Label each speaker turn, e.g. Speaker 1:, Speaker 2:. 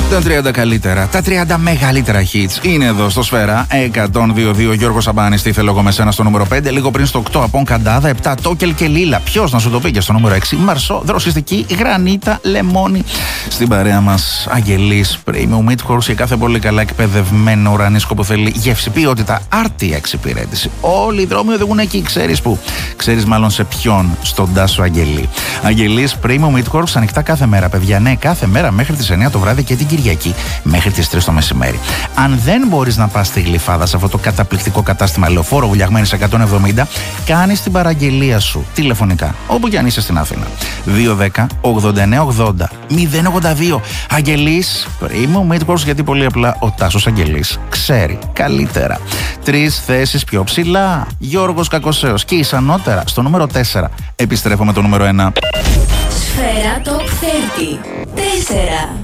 Speaker 1: Τα 30 καλύτερα, τα 30 μεγαλύτερα hits είναι εδώ στο Σφαίρα 102-2. Γιώργος Σαμπάνης, τι θέλω εγώ με σένα στο νούμερο 5. Λίγο πριν στο 8, Απόν Καντάδα. 7, Τόκελ και Λίλα. Ποιος να σου το πει? Και στο νούμερο 6, Μαρσό, Δροσιστική, Γρανίτα, Λεμόνι. Στην παρέα μας, Αγγελής, Premium Meat Course και κάθε πολύ καλά εκπαιδευμένο ουρανίσκο που θέλει γεύση, ποιότητα, άρτια εξυπηρέτηση. Όλοι οι δρόμοι οδηγούν εκεί. Ξέρεις πού? Ξέρεις μάλλον σε ποιον? Στον Τάσο Αγγελή. Αγγελής, Premium Meat Course ανοιχτά κάθε μέρα, παιδιά. Ναι, κάθε μέρα μέχρι τις 9 το βράδυ και την Κυριακή μέχρι τις 3 το μεσημέρι. Αν δεν μπορείς να πας στη Γλυφάδα, σε αυτό το καταπληκτικό κατάστημα Λεωφόρο Βουλιαγμένης 170, κάνεις την παραγγελία σου τηλεφωνικά, όπου κι αν είσαι στην Αθήνα. 210-8980-082. Αγγελής, Premium Meat Course, γιατί πολύ απλά ο Τάσος Αγγελής ξέρει καλύτερα. 3 θέσεις πιο ψηλά. Γιώργος Κακοσέος και ισανότερα στο νούμερο 4. Επιστρέφω με το νούμερο 1.
Speaker 2: Σφαίρα Top 30. 4.